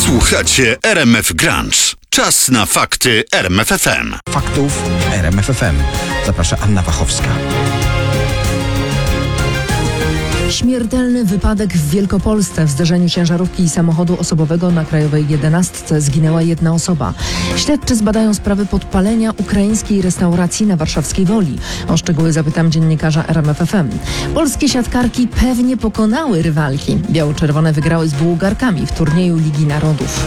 Słuchacie RMF Grunge. Czas na fakty RMF FM. Faktów RMF FM. Zaprasza Anna Wachowska. Śmiertelny wypadek w Wielkopolsce. W zderzeniu ciężarówki i samochodu osobowego na Krajowej 11 zginęła jedna osoba. Śledczy zbadają sprawy podpalenia ukraińskiej restauracji na warszawskiej Woli. O szczegóły zapytam dziennikarza RMF FM. Polskie siatkarki pewnie pokonały rywalki. Biało-czerwone wygrały z Bułgarkami w turnieju Ligi Narodów.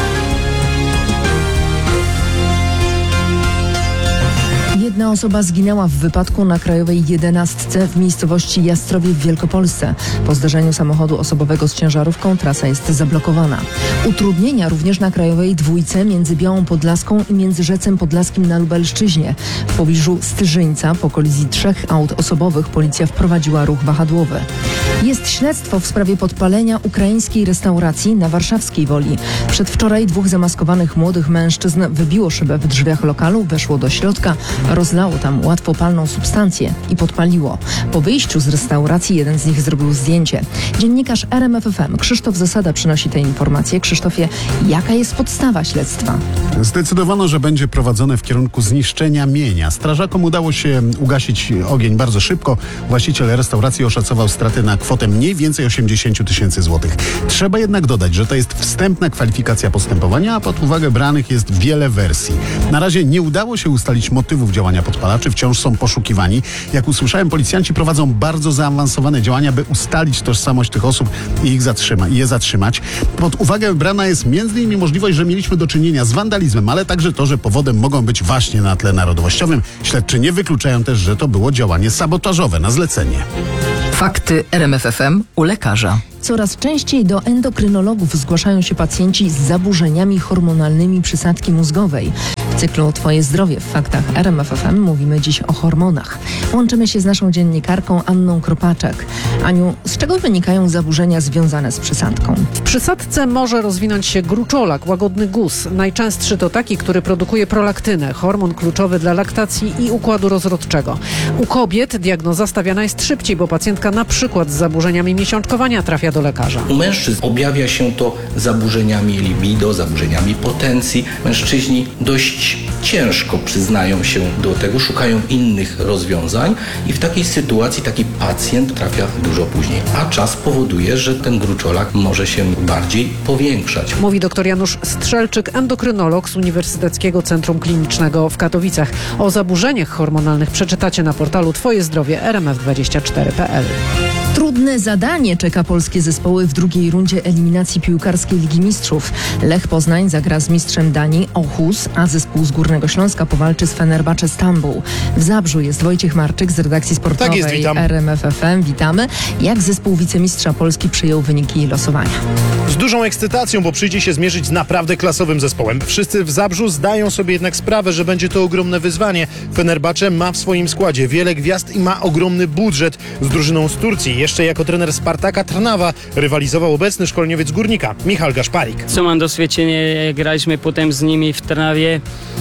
Jedna osoba zginęła w wypadku na Krajowej 11 w miejscowości Jastrowie w Wielkopolsce. Po zderzeniu samochodu osobowego z ciężarówką trasa jest zablokowana. Utrudnienia również na Krajowej 2 między Białą Podlaską i Międzyrzecem Podlaskim na Lubelszczyźnie. W pobliżu Styrzyńca po kolizji 3 aut osobowych policja wprowadziła ruch wahadłowy. Jest śledztwo w sprawie podpalenia ukraińskiej restauracji na warszawskiej Woli. Przedwczoraj 2 zamaskowanych młodych mężczyzn wybiło szybę w drzwiach lokalu, weszło do środka, rozlało tam łatwopalną substancję i podpaliło. Po wyjściu z restauracji jeden z nich zrobił zdjęcie. Dziennikarz RMF FM Krzysztof Zasada przynosi te informacje. Krzysztofie, jaka jest podstawa śledztwa? Zdecydowano, że będzie prowadzone w kierunku zniszczenia mienia. Strażakom udało się ugasić ogień bardzo szybko. Właściciel restauracji oszacował straty na kwotę mniej więcej 80 tysięcy złotych. Trzeba jednak dodać, że to jest wstępna kwalifikacja postępowania, a pod uwagę branych jest wiele wersji. Na razie nie udało się ustalić motywów działania podpalaczy, wciąż są poszukiwani. Jak usłyszałem, policjanci prowadzą bardzo zaawansowane działania, by ustalić tożsamość tych osób i je zatrzymać. Pod uwagę brana jest m.in. możliwość, że mieliśmy do czynienia z wandalizmem, ale także to, że powodem mogą być właśnie na tle narodowościowym. Śledczy nie wykluczają też, że to było działanie sabotażowe na zlecenie. Fakty RMF FM u lekarza. Coraz częściej do endokrynologów zgłaszają się pacjenci z zaburzeniami hormonalnymi przysadki mózgowej. W cyklu Twoje zdrowie w faktach RMF FM mówimy dziś o hormonach. Łączymy się z naszą dziennikarką Anną Kropaczek. Aniu, z czego wynikają zaburzenia związane z przysadką? W przysadce może rozwinąć się gruczolak, łagodny guz. Najczęstszy to taki, który produkuje prolaktynę, hormon kluczowy dla laktacji i układu rozrodczego. U kobiet diagnoza stawiana jest szybciej, bo pacjentka na przykład z zaburzeniami miesiączkowania trafia do lekarza. U mężczyzn objawia się to zaburzeniami libido, zaburzeniami potencji. Mężczyźni dość ciężko przyznają się do tego, szukają innych rozwiązań i w takiej sytuacji taki pacjent trafia dużo później. A czas powoduje, że ten gruczolak może się bardziej powiększać. Mówi dr Janusz Strzelczyk, endokrynolog z Uniwersyteckiego Centrum Klinicznego w Katowicach. O zaburzeniach hormonalnych przeczytacie na portalu Twoje zdrowie rmf24.pl. Trudne zadanie czeka polskie zespoły w drugiej rundzie eliminacji piłkarskiej Ligi Mistrzów. Lech Poznań zagra z mistrzem Danii Aarhus, a zespół z Górnego Śląska powalczy z Fenerbahce Stambuł. W Zabrzu jest Wojciech Marczyk z redakcji sportowej RMF FM. Witamy. Jak zespół wicemistrza Polski przyjął wyniki losowania? Z dużą ekscytacją, bo przyjdzie się zmierzyć z naprawdę klasowym zespołem. Wszyscy w Zabrzu zdają sobie jednak sprawę, że będzie to ogromne wyzwanie. Fenerbahce ma w swoim składzie wiele gwiazd i ma ogromny budżet. Z drużyną z Turcji jeszcze jako trener Spartaka Trnawa rywalizował obecny szkoleniowiec Górnika Michał Gaszparik. Co mam doświadczenie, graliśmy potem z nimi w Trnawie.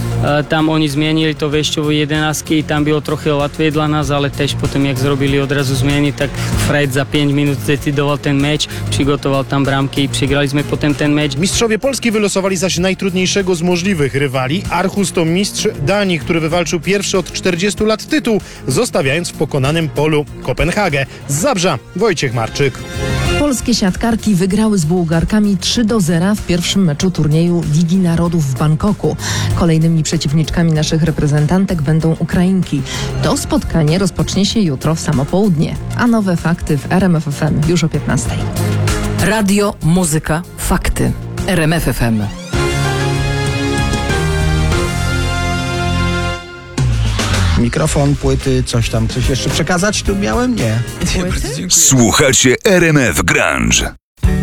Tam oni zmienili to wejściowe 11 i tam było trochę łatwiej dla nas, ale też potem jak zrobili od razu zmiany, tak Fred za 5 minut zdecydował ten mecz, przygotował tam bramki i przegraliśmy potem ten mecz. Mistrzowie Polski wylosowali zaś najtrudniejszego z możliwych rywali. Aarhus to mistrz Danii, który wywalczył pierwszy od 40 lat tytuł, zostawiając w pokonanym polu Kopenhagę. Z Zabrza Wojciech Marczyk. Polskie siatkarki wygrały z Bułgarkami 3-0 w pierwszym meczu turnieju Ligi Narodów w Bangkoku. Kolejnymi przeciwniczkami naszych reprezentantek będą Ukrainki. To spotkanie rozpocznie się jutro w samo południe, a nowe fakty w RMF FM już o 15:00. Radio, muzyka, fakty. RMF FM. Mikrofon, płyty, coś jeszcze przekazać tu miałem? Nie. Słuchacie RMF Grunge.